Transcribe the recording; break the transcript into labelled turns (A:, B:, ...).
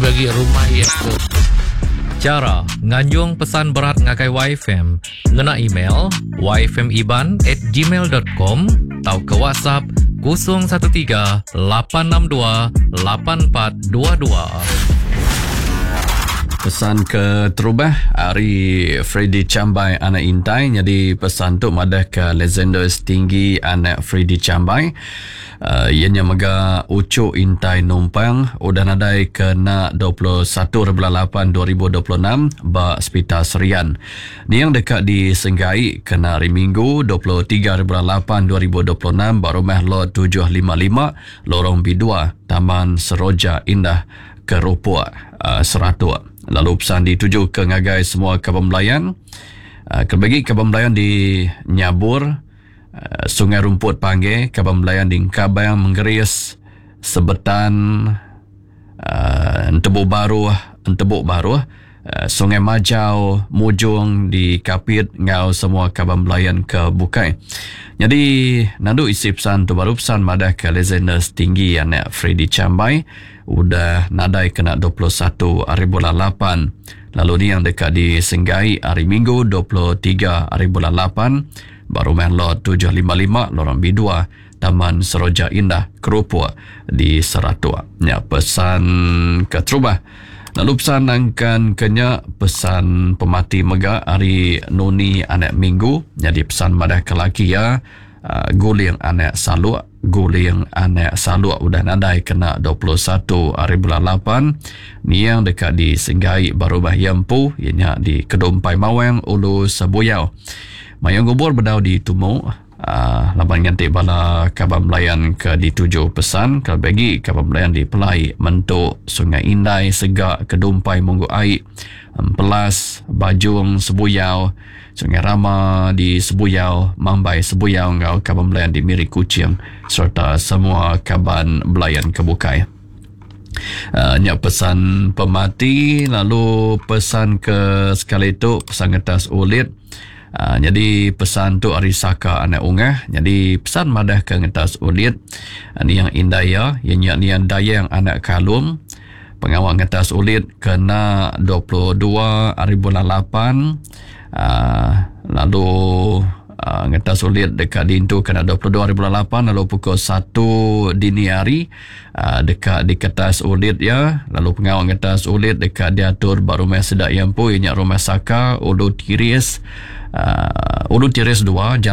A: bagi rumah yang tu.
B: Cara nganjung pesan berat ngakai YFM, ngena email yfmiban@gmail.com atau ke WhatsApp 013 862 8422.
C: Pesan ke terubah hari Freddy Chambai anak intai. Jadi pesan tu madah ke legenda setinggi anak Freddy Chambai. Ianya mega ucuk intai numpang udah nadai kena 21.8 2026 ba Hospital Serian. Ni yang dekat di Senggai kena hari Minggu 23.8 2026 ba Rumah Lot 755 Lorong B2 Taman Seroja Indah Keropok Seratua. Lalu pesan dituju ke ngagai semua kapal melayan. Kebagi kapal melayan di Nyabur, Sungai Rumput Panggil, kapal melayan di Kabayang Menggeris, Sebetan, Entebuk Baru, Sungai Majau, Mujung di Kapit, ngau semua kapal melayan ke Bukai. Jadi, nandu isi pesan tu baru pesan madah ke legenda setinggi anak Freddy Chambai. Udah nadai kena 21.8. Lalu ni yang dekat di Senggai hari Minggu 23.8 baru main lot 755 Lorong B2 Taman Seroja Indah Keropok di Seratua. Ya, pesan ke terubah. Lalu pesan angkan kenya pesan pemati mega hari Nuni anak Minggu. Jadi pesan madah ke laki ya. Guling anak Saluk udah nadai kena 21.8. Ni yang dekat di Senggai baru Bahyampu, ianya di Kedumpai Mawang Ulu Sebuyau. Mayang gubur berdau di Tumuk. Laban ngantik bala kapal melayan ke dituju pesan kalau bagi kapal melayan di Pelai Mentuk Sungai Indai Segak Kedumpai Munggu Aik Pelas Bajung Sebuyau Sungai Rama di Sebuyau Mambai Sebuyau ngau kapal melayan di Miri Kucing serta semua kapal melayan ke Bukai. Nyak pesan pemati. Lalu pesan ke sekali itu pesan ngetas ulit. Jadi pesan tu Arisaka anak ungah. Jadi pesan madah ke ngetas ulit. Ni yang Indaya, yang yang Dayang anak Kalum. Pengawal ngetas ulit kena 22.8. Lalu ngetas ulit dekat Dintu kena 22.8. Lalu pukul 1 dini hari dekat di kertas ulit ya. Lalu pengawal ngetas ulit dekat diatur baru rumah sedak yampu ianya rumah Saka Ulu Tiris 2